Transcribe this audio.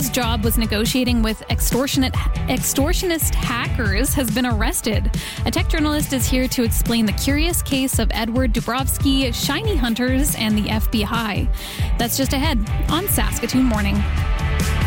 whose job was negotiating with extortionist hackers has been arrested. A tech journalist is here to explain the curious case of Edward Dubrovsky, shiny hunters, and the FBI. That's just ahead on Saskatoon Morning.